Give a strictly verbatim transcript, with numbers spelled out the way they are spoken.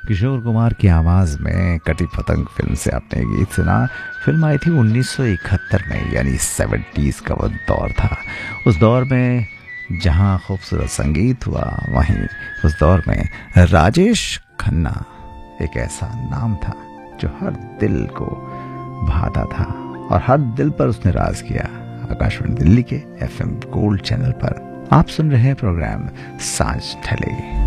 किशोर कुमार की आवाज़ में कटी पतंग फिल्म से आपने गीत सुना। फिल्म आई थी उन्नीस सौ इकहत्तर में, यानी सेवेंटीज़ का वो दौर था। उस दौर में जहां खूबसूरत संगीत हुआ, वहीं उस दौर में राजेश खन्ना एक ऐसा नाम था जो हर दिल को भाता था और हर दिल पर उसने राज किया। आकाशवाणी दिल्ली के एफएम गोल्ड चैनल पर आप सुन रहे हैं प्रोग्राम सांझ ढले।